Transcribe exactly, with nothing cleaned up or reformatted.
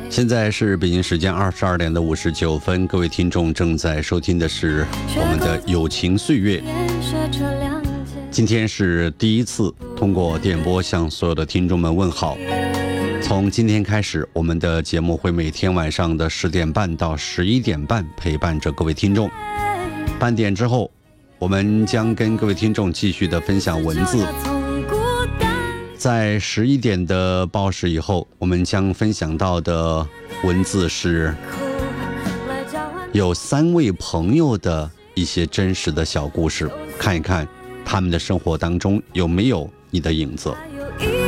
现在是北京时间二十二点的五十九分，各位听众正在收听的是我们的友情岁月。今天是第一次通过电波向所有的听众们问好。从今天开始，我们的节目会每天晚上的十点半到十一点半陪伴着各位听众。半点之后，我们将跟各位听众继续的分享文字。在十一点的报时以后，我们将分享到的文字是有三位朋友的一些真实的小故事，看一看他们的生活当中有没有你的影子。